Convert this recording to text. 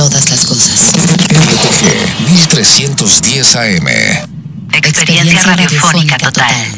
todas las cosas. LTG 1310 AM. Experiencia radiofónica total.